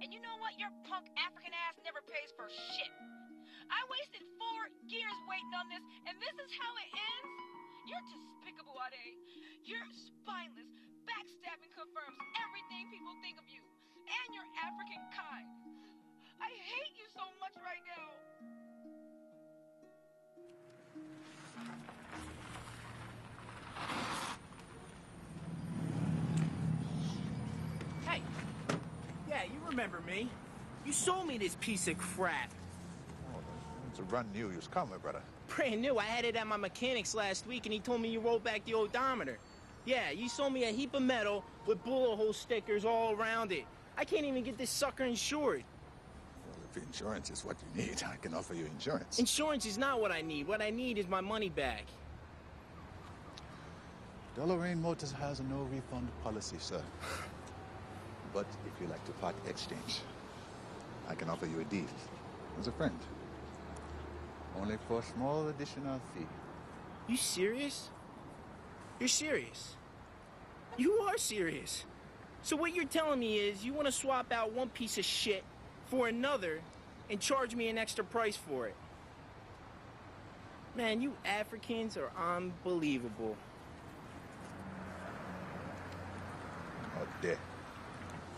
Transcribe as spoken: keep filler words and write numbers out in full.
And you know what? Your punk African ass never pays for shit. I wasted four years waiting on this, and this is how it ends? You're despicable, Ade. You're spineless. Backstabbing confirms everything people think of you. And you're African kind. I hate you so much right now. Hey! Yeah, you remember me. You sold me this piece of crap. Oh, it's a brand new used car, my brother. Brand new. I had it at my mechanic's last week, and he told me you rolled back the odometer. Yeah, you sold me a heap of metal with bullet hole stickers all around it. I can't even get this sucker insured. Well, if insurance is what you need, I can offer you insurance. Insurance is not what I need. What I need is my money back. Deloraine Motors has a no-refund policy, sir. But if you like to part exchange, I can offer you a deal as a friend. Only for a small additional fee. You serious? You're serious? You are serious. So what you're telling me is you want to swap out one piece of shit for another and charge me an extra price for it. Man, you Africans are unbelievable. Out there.